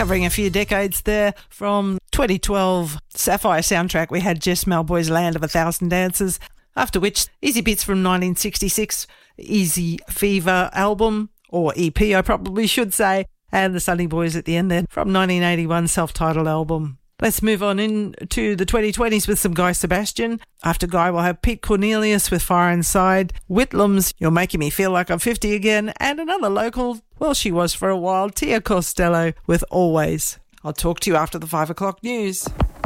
Covering a few decades there. From 2012 Sapphire soundtrack, we had Jess Malboy's Land of a Thousand Dances, after which Easy Bits from 1966, Easy Fever album, or EP I probably should say, and the Sunny Boys at the end there from 1981 self-titled album. Let's move on into the 2020s with some Guy Sebastian. After Guy, we'll have Pete Cornelius with Fire Inside, Whitlam's You're Making Me Feel Like I'm 50 Again, and another local, well, she was for a while, Tia Costello with Always. I'll talk to you after the 5 o'clock news.